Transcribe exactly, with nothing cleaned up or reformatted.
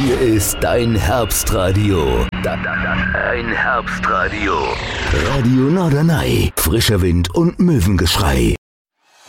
Hier ist dein Herbstradio. Da, da, da, dein Herbstradio. Radio Norderney. Frischer Wind und Möwengeschrei.